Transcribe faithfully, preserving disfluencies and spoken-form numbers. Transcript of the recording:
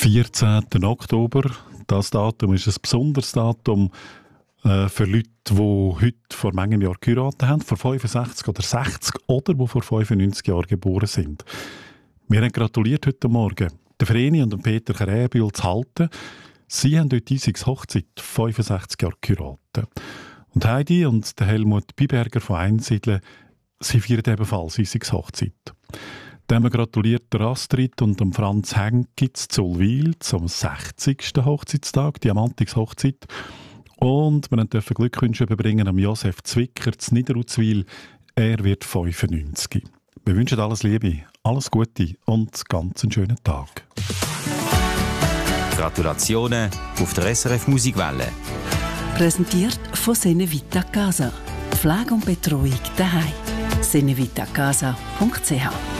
vierzehnten Oktober. Das Datum ist ein besonderes Datum äh, für Leute, die heute vor manchem Jahr geheiratet haben, vor fünfundsechzig oder sechzig oder die vor fünfundneunzig Jahren geboren sind. Wir haben gratuliert heute Morgen der Vreni und dem Peter Kräbühl zu halten. Sie haben heute Isigs Hochzeit fünfundsechzig Jahre geheiratet. Und Heidi und der Helmut Biberger von Einsiedeln, sie feiern ebenfalls Isigs Hochzeit. Dann haben wir gratuliert der Astrid und dem Franz Henkitz zu Olwil zum sechzigsten Hochzeitstag, Diamantix Hochzeit. Und wir dürfen Glückwünsche überbringen am Josef Zwicker zu Niederuzwil. Er wird fünfundneunzig. Wir wünschen alles Liebe, alles Gute und ganz einen schönen Tag. Gratulationen auf der S R F Musikwelle. Präsentiert von Senevita Casa. Pflege und Betreuung daheim. senevitacasa punkt c h